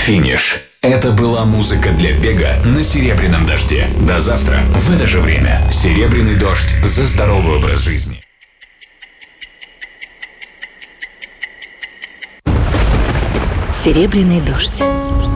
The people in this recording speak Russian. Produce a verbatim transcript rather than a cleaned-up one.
Финиш. Это была музыка для бега на «Серебряном дожде». До завтра в это же время. «Серебряный дождь» за здоровый образ жизни. «Серебряный дождь».